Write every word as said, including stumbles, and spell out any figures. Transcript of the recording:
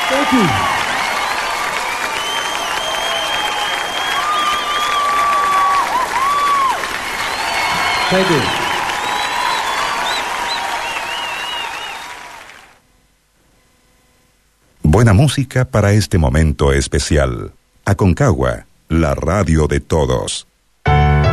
Thank you. Thank you. Buena música para este momento especial. Aconcagua, la radio de todos.